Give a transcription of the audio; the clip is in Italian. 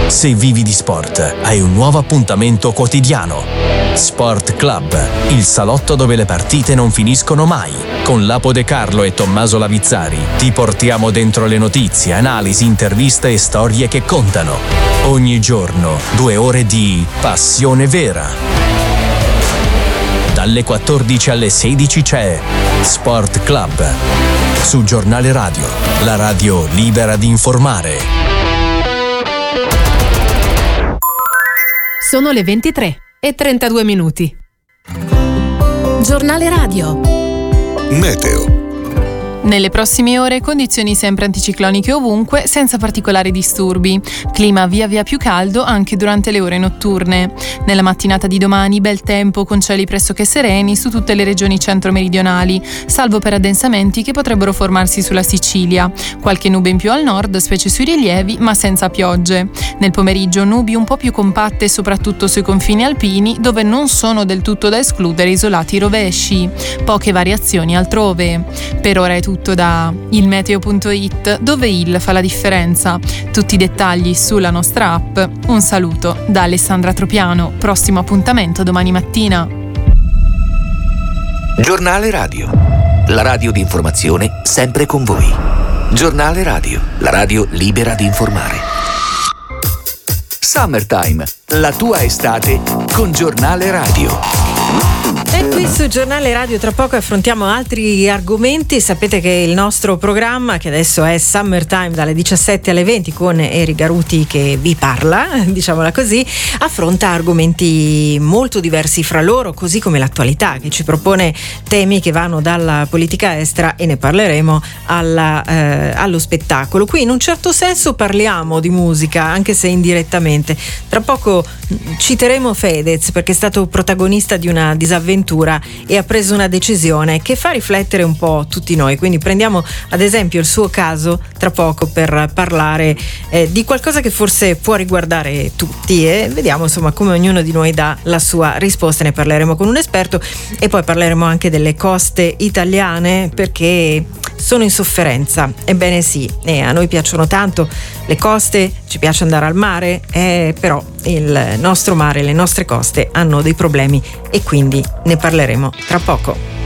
Se vivi di sport, hai un nuovo appuntamento quotidiano. Sport Club, il salotto dove le partite non finiscono mai. Con Lapo De Carlo e Tommaso Lavizzari ti portiamo dentro le notizie, analisi, interviste e storie che contano. Ogni giorno 2 ore di passione vera. Dalle 14 alle 16 c'è Sport Club su Giornale Radio, la radio libera di informare. Sono le 23:32. Giornale Radio. Meteo. Nelle prossime ore condizioni sempre anticicloniche ovunque, senza particolari disturbi. Clima via via più caldo anche durante le ore notturne. Nella mattinata di domani bel tempo con cieli pressoché sereni su tutte le regioni centro-meridionali, salvo per addensamenti che potrebbero formarsi sulla Sicilia. Qualche nube in più al nord, specie sui rilievi, ma senza piogge. Nel pomeriggio nubi un po' più compatte soprattutto sui confini alpini, dove non sono del tutto da escludere isolati rovesci. Poche variazioni altrove. Per ora è tutto da ilmeteo.it, dove il fa la differenza. Tutti i dettagli sulla nostra app. Un saluto da Alessandra Tropiano. Prossimo appuntamento domani mattina. Giornale Radio, la radio di informazione sempre con voi. Giornale Radio, la radio libera di informare. Summertime, la tua estate con Giornale Radio. E qui su Giornale Radio tra poco affrontiamo altri argomenti. Sapete che il nostro programma, che adesso è Summertime dalle 17 alle 20 con Eri Garuti che vi parla, diciamola così, affronta argomenti molto diversi fra loro, così come l'attualità, che ci propone temi che vanno dalla politica estera, e ne parleremo, allo spettacolo. Qui in un certo senso parliamo di musica, anche se indirettamente. Tra poco citeremo Fedez, perché è stato protagonista di una disavventura e ha preso una decisione che fa riflettere un po' tutti noi. Quindi prendiamo ad esempio il suo caso tra poco per parlare di qualcosa che forse può riguardare tutti, e vediamo insomma come ognuno di noi dà la sua risposta. Ne parleremo con un esperto e poi parleremo anche delle coste italiane, perché sono in sofferenza. Ebbene sì, a noi piacciono tanto le coste, ci piace andare al mare, però il nostro mare, le nostre coste hanno dei problemi, e quindi ne parleremo tra poco.